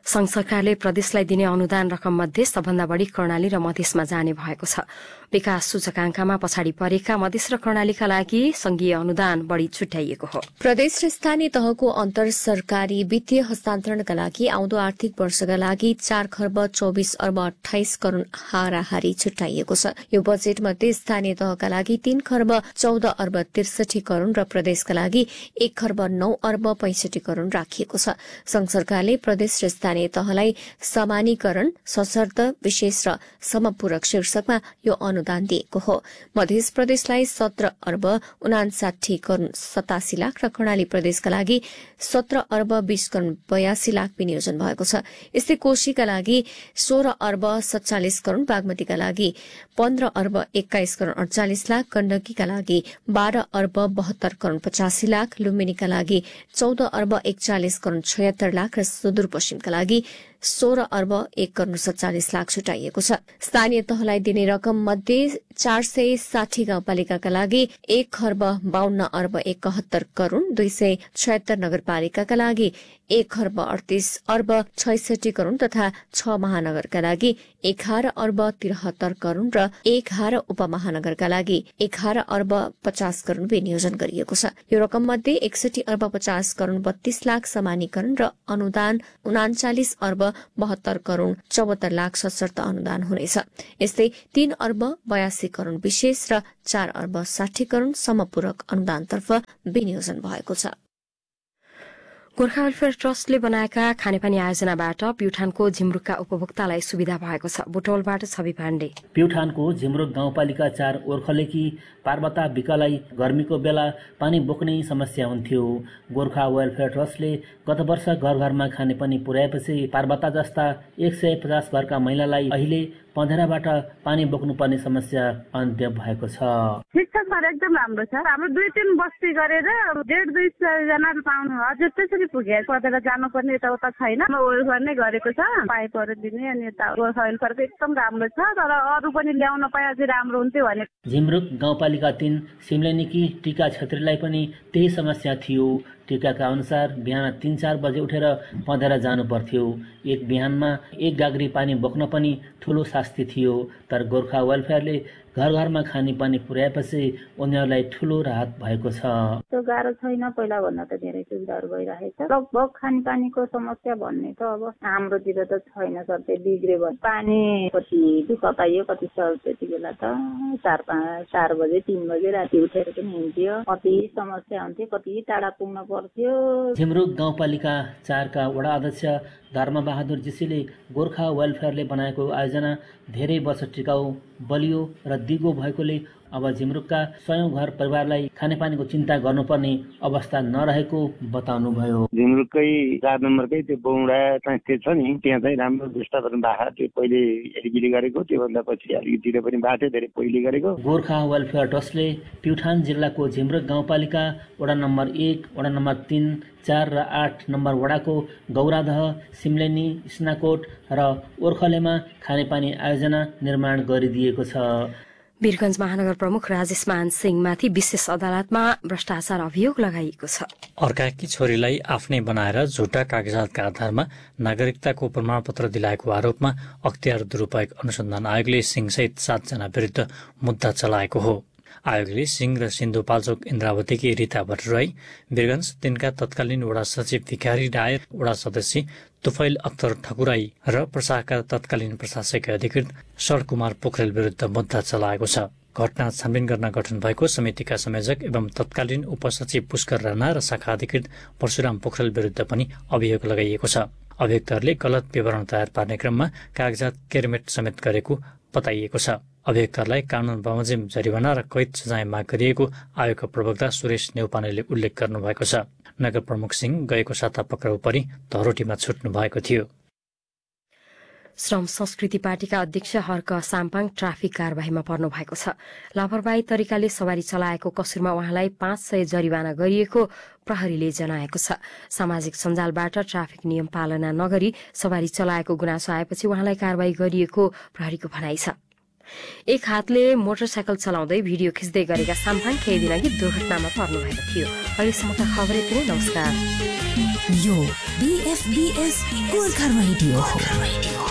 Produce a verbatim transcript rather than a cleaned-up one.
संघ सरकारले प्रदेशलाई दिने अनुदान रकम मध्ये सबभन्दा बढ़ी कर्णाली र मधेसमा जाने भएको छ। विकास सूचकांकमा पछाडि परेका मधेस र कर्णालीका लागि संघीय अनुदान बढ़ी छुट्याइएको हो। प्रदेश र स्थानीय तहको अन्तर सरकारी वित्तीय हस्तान्तरणका लागि आउँदो आर्थिक वर्षका लागि चार खर्ब चौबिस अर्ब अठाइस करोड़ हाराहारी छुट्याइएको छ। यो बजेट मध्ये स्थानीय तहका लागि तीन खर्ब चौध अर्ब त्रिसठी करोड़ र प्रदेशका लागि एक खर्ब नौ अर्ब पैंसठी करोड़ राखिएको छ। संघ सरकारले प्रदेश र स्थानीय तहलाई समानीकरण सशर्त विशेष र समपूरक शीर्षकमा यो अनुदान दिएको हो। मध्य प्रदेशलाई सत्र अर्ब उनासाठी करोड़ सतासी लाख र कर्णाली प्रदेशका लागि सत्र अर्ब बीस करोड़ बयासी लाख विनियोजन भएको छ। यस्तै कोशीका लागि सोह्र अर्ब सत्तालिस करोड़, बागमतीका लागि पन्ध्र अर्ब एक्काइस करोड़ अड़चालिस लाख, गण्डकीका लागि बाह्र अर्ब बहत्तर करोड़ पचासी लाख, लुम्बिनीका लागि चौध अर्ब एकचालिस करोड़ छयत्तर लाख र सुदूरपश्चिमका लागि सोह्र अर्ब एक करोड़ सत्तालिस लाख छुट्याइएको छ। स्थानीय तहलाई दिने रकम मध्ये चार सय साठी गाउँपालिकाका लागि एक खर्ब बाहन्न अर्ब एकहत्तर करोड़, दुई सय छयत्तर नगरपालिकाका लागि एक खर्ब अडतीस अर्ब छैसठी करोड़ तथा छ महानगरका लागि एघार अर्ब तिहत्तर करोड़ र एघार उपमहानगरका लागि एघार अर्ब पचास करोड़ विनियोजन गरिएको छ। यो रकम मध्ये एकसठी अर्ब पचास करोड़ बत्तीस लाख समानीकरण र अनुदान, उनाचालिस अर्ब बहत्तर करोड़ चौहत्तर लाख सशर्त अनुदान हुनेछ। यस्तै तीन अर्ब बयासी करोड़ विशेष र चार अर्ब साठी करोड़ समपूरक अनुदानतर्फ विनियोजन भएको छ। गोर्खा वेलफेयर ट्रस्टले बनाएका खानेपानी आयोजनाबाट प्युठानको झिमरुकका उपभोक्तालाई सुविधा भएको छ। बुटवलबाट छवि पाण्डे। प्युठानको झिमरुक गाउँपालिका चार ओर्खलेकी पार्वता विकलाई गर्मीको बेला पानी बोक्ने समस्या हुन्थ्यो। गोर्खा वेलफेयर ट्रस्टले गत वर्ष घर घरमा खानेपानी पुर्याएपछि पार्वता जस्ता एक सय पचास घरका महिलालाई अहिले पँधेराबाट पानी बोक्नुपर्ने समस्या अन्त्य भएको छ। शिक्षक एकदम राम्रो छ। हाम्रो दुई तीन बस्ती गरेर डेढ दुई सय जना पाउनु हजुर त्यसरी पुगे। पँधेरा जानुपर्ने यताउता छैन, वेलफेयर नै गरेको छ। पाइपहरू दिने अनि यता वेलफेयरको एकदम राम्रो छ। तर अरू पनि ल्याउन पाए अझै राम्रो हुन्थ्यो भने। झिमरुक गाउँपालिका तीन सिम्लेनीकी टीका छेत्रीलाई पनि त्यही समस्या थियो। टीकाका अनुसार बिहान तीन चार बजे उठेर पँधेरा जानु पर्थ्यो। एक बिहानमा एक गाग्री पानी बोक्न पनि ठूलो शास्ति थियो। तर गोर्खा वेलफेयरले घर घरमा खाने पानी पुर्याएपछि उनीहरूलाई ठूलो राहत भएको छ। त्यो गाह्रो छैन, पहिला भन्दा त धेरै सुविधाहरू भइरहेको छ। लगभग खाने पानीको समस्या भन्ने त अब हाम्रोतिर त छैन। सबै बिग्रियो भने पानी कति कताइयो कति छ त्यति बेला त चार पाँच चार बजे तीन बजे राति उठेर पनि हिँड्थ्यो। कति समस्या हुन्थ्यो, कति टाढा पुग्न पर्थ्यो। झिमरुक गाउँपालिका चारका वडा अध्यक्ष धर्मबहादुर जीसीले गोर्खा वेलफेयरले बनाएको आयोजना धेरै वर्ष टिकाउ, बलियो र दिगो भएकोले अब झिमरुकका सयौं घर परिवारलाई खानेपानीको चिन्ता गर्नुपर्ने अवस्था नरहेको बताउनुभयो। झिमरुककै चार नम्बरकै त्यो बौडा चाहिँ छ नि, त्यहाँ चाहिँ राम्रो विस्थापन भएको थियो। पहिले एलिगिरी गरेको, त्योभन्दा पछि अलिकति पनि भएको थियो, धेरै पहिले गरेको। गोर्खा वेलफेयर ट्रस्टले प्युठान जिल्लाको झिमरुक गाउँपालिका वडा नम्बर एक, वडा नम्बर तीन, चार र आठ नम्बर वडाको गौरादह, सिम्लेनी, स्नाकोट र ओर्खलेमा खानेपानी आयोजना निर्माण गरिदिएको छ। वीरगञ्ज महानगर प्रमुख राजेश मान सिंहमाथि विशेष अदालतमा भ्रष्टाचार अभियोग लगाइएको छ। अर्काकी छोरीलाई आफ्नै बनाएर झुटा कागजातका आधारमा नागरिकताको प्रमाणपत्र दिलाएको आरोपमा अख्तियार दुरूपयोग अनुसन्धान आयोगले सिंहसहित सातजना विरुद्ध मुद्दा चलाएको हो। आयोगले सिंह र सिन्धुपाल्चोक इन्द्रावतीकी रीता भट्टराई, वीरगञ्ज तिनका तत्कालीन वडा सचिव भिखारी राय, वडा सदस्य तुफैल अख्तर ठकुराई र प्रशाखा तत्कालीन प्रशासकीय अधिकृत शरकुमार पोखरेल विरुद्ध मुद्दा चलाएको छ। घटना छानबिन गर्न गठन भएको समितिका संयोजक एवं तत्कालीन उपसचिव पुष्कर राणा र शाखा अधिकृत परशुराम पोखरेल विरुद्ध पनि अभियोग लगाइएको छ। अभियुक्तहरूले गलत विवरण तयार पार्ने क्रममा कागजात केरमेट समेत गरेको बताइएको छ। अभियुक्तहरूलाई कानून बमोजिम जरिवाना र कैद सजाय माग गरिएको आयोगका प्रवक्ता सुरेश नेउपानेले उल्लेख गर्नुभएको छ। नगर प्रमुख सिंह गएको साता पक्राउ परि धरोटीमा छुट्नु भएको थियो। श्रम संस्कृति पार्टीका अध्यक्ष हर्क साम्पाङ ट्राफिक कार्यवाहीमा पर्नु भएको छ। लापरवाही तरिकाले सवारी चलाएको कसुरमा उहाँलाई पाँच सय जरिवाना गरिएको प्रहरीले जनाएको छ। सामाजिक सञ्जालबाट ट्राफिक नियम पालना नगरी सवारी चलाएको गुनासो आएपछि उहाँलाई कार्यवाही गरिएको प्रहरीको भनाइ छ। एक हातले मोटरसाइकल चलाउँदै भिडियो खिच्दै गरेका साम्पाङ केही दिन अघि दुर्घटनामा पर्नुभएको थियो। अहिलेसम्मका खबर यति नै। नमस्कार। यो बीएफबीएस गोर्खा रेडियो हो।